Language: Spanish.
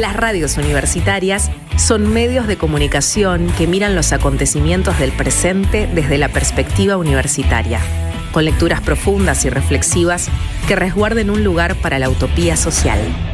Las radios universitarias son medios de comunicación que miran los acontecimientos del presente desde la perspectiva universitaria, con lecturas profundas y reflexivas que resguarden un lugar para la utopía social.